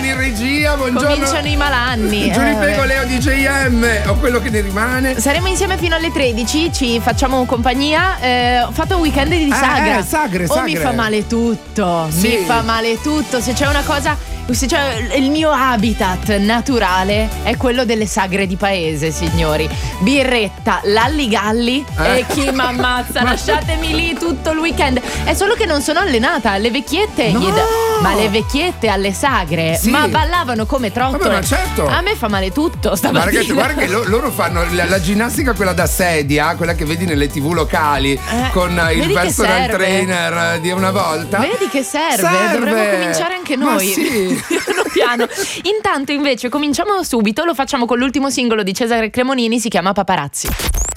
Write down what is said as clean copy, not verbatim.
in regia, buongiorno. Cominciano i malanni. Giù prego Leo di JM, o quello che ne rimane. Saremo insieme fino alle 13, ci facciamo compagnia. Ho fatto un weekend di sagra. Sagre. Mi fa male tutto. Sì. Mi fa male tutto. Se c'è una cosa, se c'è il mio habitat naturale è quello delle sagre di paese, signori. Birretta, lalligalli e chi m'ammazza. Lasciatemi lì tutto il weekend. È solo che non sono allenata. Le vecchiette ma le vecchiette alle sagre ma ballavano come trottole. Vabbè, ma certo. A me fa male tutto stamattina. Guarda che loro fanno la ginnastica, quella da sedia, quella che vedi nelle TV locali con il personal trainer di una volta. Vedi che serve. Dovremmo cominciare anche noi. Ma sì. Piano. Intanto invece cominciamo subito, lo facciamo con l'ultimo singolo di Cesare Cremonini, si chiama Paparazzi.